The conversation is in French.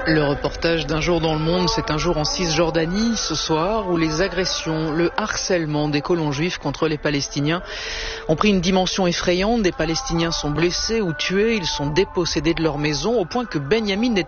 Le reportage d'un jour dans le monde, c'est un jour en Cisjordanie ce soir où les agressions, le harcèlement des colons juifs contre les Palestiniens ont pris une dimension effrayante. Des Palestiniens sont blessés ou tués, ils sont dépossédés de leur maison au point que Benyamin